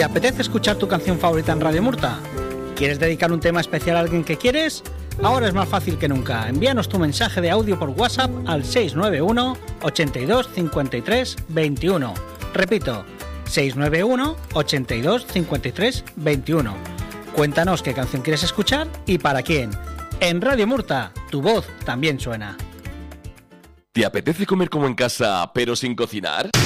¿Te apetece escuchar tu canción favorita en Radio Murta? ¿Quieres dedicar un tema especial a alguien que quieres? Ahora es más fácil que nunca. Envíanos tu mensaje de audio por WhatsApp al 691 82 53 21. Repito, 691 82 53 21. Cuéntanos qué canción quieres escuchar y para quién. En Radio Murta, tu voz también suena. ¿Te apetece comer como en casa, pero sin cocinar?